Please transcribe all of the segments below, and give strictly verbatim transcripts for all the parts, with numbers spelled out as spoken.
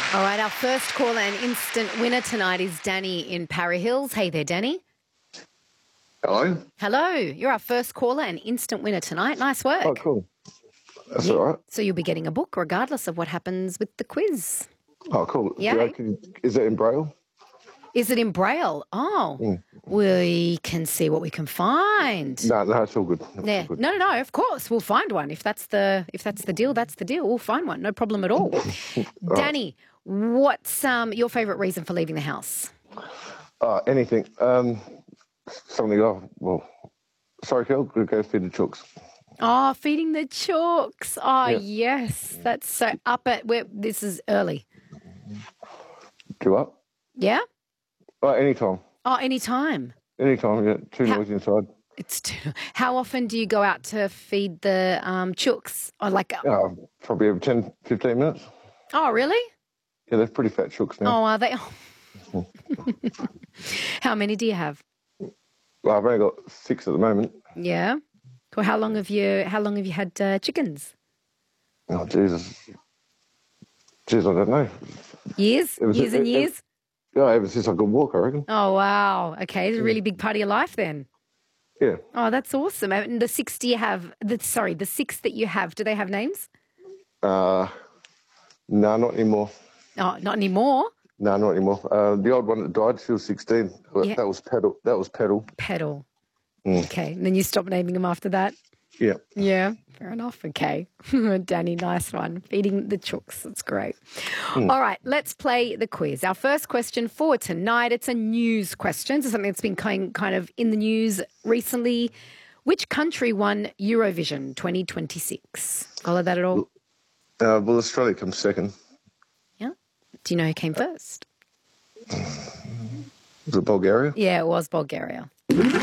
All right, our first caller and instant winner tonight is Danny in Parry Hills. Hey there, Danny. Hello. Hello. You're our first caller and instant winner tonight. Nice work. Oh, cool. That's Yeah. all right. So you'll be getting a book regardless of what happens with the quiz. Oh, cool. Yeah. Yeah, can you- is it in Braille? Is it in Braille? Oh, Mm. we can see what we can find. No, no, it's all good. It's Yeah. all good. No, no, no. Of course, we'll find one. If that's the if that's the deal, that's the deal. We'll find one. No problem at all. Danny, what's um your favourite reason for leaving the house? Uh, anything. Um, something. Oh, well. Sorry, Kel. Go go feed the chooks. Oh, feeding the chooks. Oh, Yeah. yes. That's so up at where this is early. Do up? Yeah. Oh, anytime. Oh, anytime. Anytime. Yeah. Too How- noisy inside. It's too, how often do you go out to feed the um, chooks? Or like, Uh, probably every ten, fifteen minutes. oh, really? Yeah, they're pretty fat chooks now. Oh, are they? Oh. How many do you have? Well, I've only got six at the moment. Yeah. Well, how long have you? How long have you had uh, chickens? Oh, Jesus. Jeez, I don't know. Years, It was- years and it- it- years. Yeah, ever since I could walk, I reckon. Oh, wow. Okay, it's a really big part of your life then. Yeah. Oh, that's awesome. And the six do you have? The, sorry, the six that you have. Do they have names? Uh, no, not anymore. Oh, not anymore. No, not anymore. Uh, the old one that died, she was sixteen. Yeah. That was Pedal. That was Pedal. Pedal. Mm. Okay, and then you stop naming them after that. Yeah. Yeah, fair enough. Okay. Danny, nice one. Feeding the chooks. That's great. Hmm. All right, let's play the quiz. Our first question for tonight, it's a news question. It's something that's been kind, kind of in the news recently. Which country won Eurovision twenty twenty-six? Follow that at all? Uh, well, Australia comes second. Yeah. Do you know who came first? Was it Bulgaria? Yeah, it was Bulgaria.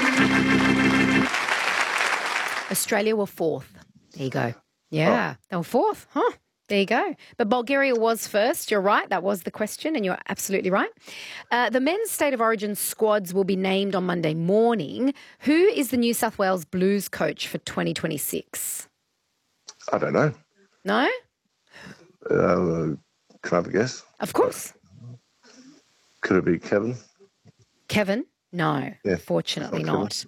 Australia were fourth. There you go. Yeah, Oh. they were fourth. Huh. There you go. But Bulgaria was first. You're right. That was the question, and you're absolutely right. Uh, the men's State of Origin squads will be named on Monday morning. Who is the New South Wales Blues coach for twenty twenty-six? I don't know. No? Uh, can I have a guess? Of course. Could it be Kevin? Kevin? No, Yeah, fortunately not not.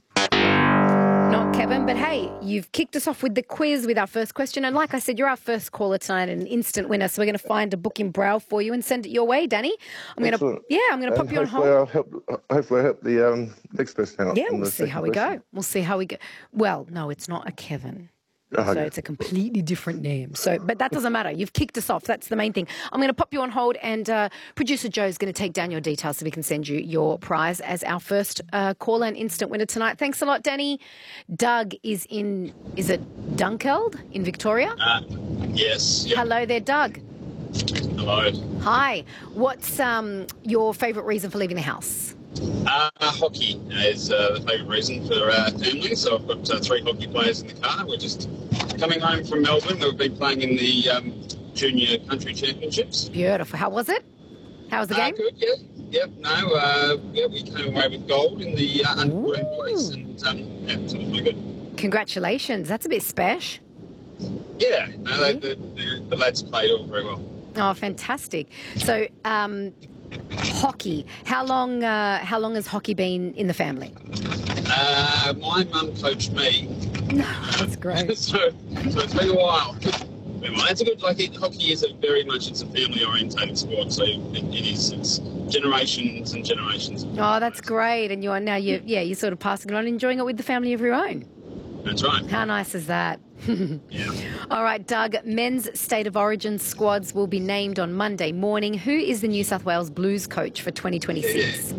Not Kevin, but hey, you've kicked us off with the quiz with our first question. And like I said, you're our first caller tonight and an instant winner. So we're going to find a book in Braille for you and send it your way, Danny. I'm going to, Excellent. yeah, I'm going to pop And you on hopefully hold. I'll help, hopefully I'll help the um, next person out. Yeah, on we'll the see how second we question. go. We'll see how we go. Well, no, it's not a Kevin. Oh, So okay. it's a completely different name. So, but that doesn't matter. You've kicked us off. That's the main thing. I'm going to pop you on hold, and uh, producer Joe's going to take down your details so we can send you your prize as our first uh, caller and instant winner tonight. Thanks a lot, Danny. Doug is in. Is it Dunkeld in Victoria? Uh, yes. Yep. Hello there, Doug. Hello. Hi. What's um, your favourite reason for leaving the house? Uh, hockey is uh, the favourite reason for our family. So I've got uh, three hockey players in the car. We're just coming home from Melbourne. We've been playing in the um, junior country championships. Beautiful. How was it? How was the Uh, game? good, yeah. Yep, no, uh, yeah, we came away with gold in the uh, under fourteen place, and um, yeah, so it was really good. Congratulations. That's a bit special. Yeah, no, they, the, the, the lads played all very well. Oh, fantastic. So, um, hockey. How long? Uh, how long has hockey been in the family? Uh, my mum coached me, That's great. so, so it's been a while. Well, that's a good, like, it, hockey is a very much, it's a family-orientated sport, so it, it is, it's generations and generations. Oh, that's great. And you are now, you yeah, you're sort of passing it on, enjoying it with the family of your own. That's right. How nice is that? Yeah. All right, Doug, men's State of Origin squads will be named on Monday morning. Who is the New South Wales Blues coach for twenty twenty-six?